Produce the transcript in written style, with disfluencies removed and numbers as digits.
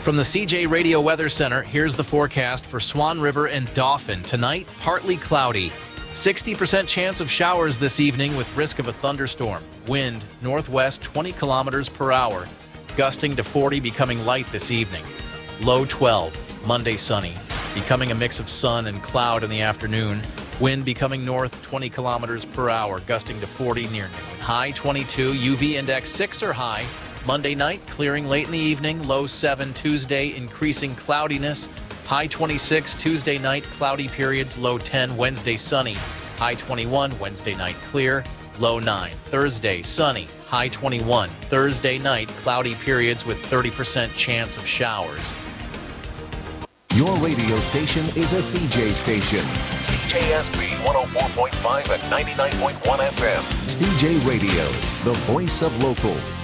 From the CJ Radio Weather Center, here's the forecast for Swan River and Dauphin. Tonight, partly cloudy. 60% chance of showers this evening with risk of a thunderstorm. Wind northwest 20 kilometers per hour. Gusting to 40, becoming light this evening. Low 12. Monday sunny. Becoming a mix of sun and cloud in the afternoon. Wind becoming north 20 kilometers per hour. Gusting to 40 near noon. High 22. UV index 6 or high. Monday night, clearing late in the evening, low 7. Tuesday, increasing cloudiness, high 26. Tuesday night, cloudy periods, low 10. Wednesday, sunny, high 21. Wednesday night, clear, low 9. Thursday, sunny, high 21. Thursday night, cloudy periods with 30% chance of showers. Your radio station is a CJ station. CJSB 104.5 and 99.1 FM. CJ Radio, the voice of local.